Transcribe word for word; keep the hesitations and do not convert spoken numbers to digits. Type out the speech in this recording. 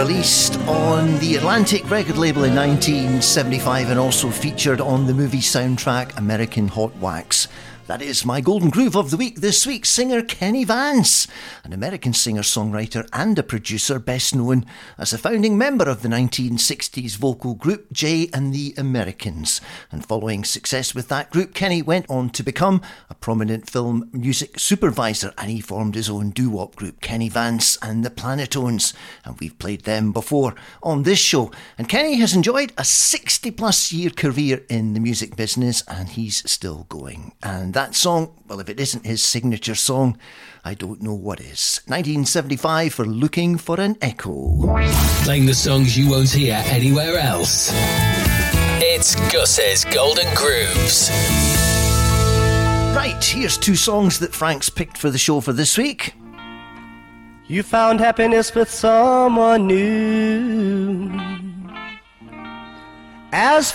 released on the Atlantic record label in nineteen seventy-five and also featured on the movie soundtrack American Hot Wax. That is my golden groove of the week this week. Singer Kenny Vance, an American singer-songwriter and a producer, best known as a founding member of the nineteen sixties vocal group Jay and the Americans. And following success with that group, Kenny went on to become a prominent film music supervisor, and he formed his own doo-wop group, Kenny Vance and the Planetones. And we've played them before on this show. And Kenny has enjoyed a sixty plus year career in the music business, and he's still going. And that song, well, if it isn't his signature song, I don't know what is. nineteen seventy-five for Looking for an Echo. Playing the songs you won't hear anywhere else. It's Gus's Golden Grooves. Right, here's two songs that Frank's picked for the show for this week. You found happiness with someone new. As